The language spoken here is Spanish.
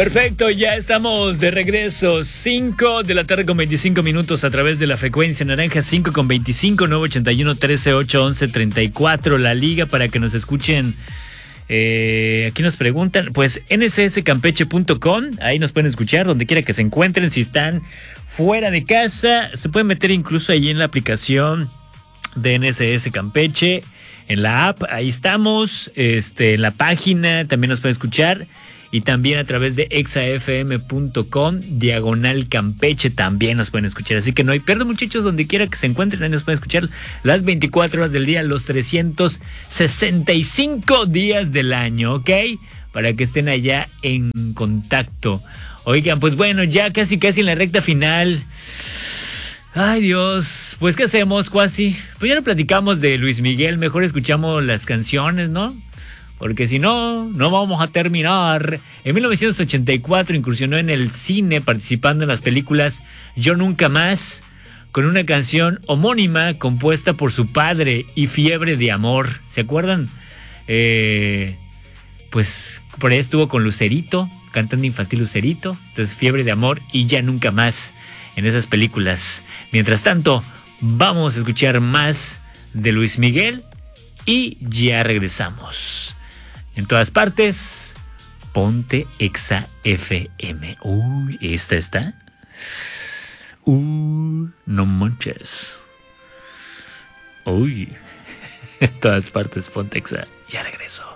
Perfecto, ya estamos de regreso. 5 de la tarde con 25 minutos a través de la frecuencia naranja. 5 con 25, 981 13 8 11 34. La liga para que nos escuchen. Aquí nos preguntan, pues ncscampeche.com, ahí nos pueden escuchar donde quiera que se encuentren. Si están fuera de casa, se pueden meter incluso ahí en la aplicación de NSS Campeche, en la app, ahí estamos, en la página también nos pueden escuchar, y también a través de exafm.com/Campeche también nos pueden escuchar. Así que no hay pierde, muchachos, donde quiera que se encuentren, ahí nos pueden escuchar las 24 horas del día, los 365 días del año, ¿ok? Para que estén allá en contacto. Oigan, pues bueno, ya casi en la recta final. Ay, Dios, pues ¿qué hacemos, Cuasi? Pues ya no platicamos de Luis Miguel, mejor escuchamos las canciones, ¿no? Porque si no, no vamos a terminar. En 1984 incursionó en el cine participando en las películas Yo Nunca Más, con una canción homónima compuesta por su padre, y Fiebre de Amor. ¿Se acuerdan? Pues por ahí estuvo con Lucerito, cantando infantil Lucerito. Entonces Fiebre de Amor y Ya Nunca Más en esas películas. Mientras tanto, vamos a escuchar más de Luis Miguel y ya regresamos. En todas partes, ponte Exa FM. Uy, esta está. No manches. Uy, en todas partes, ponte Exa. Ya regreso.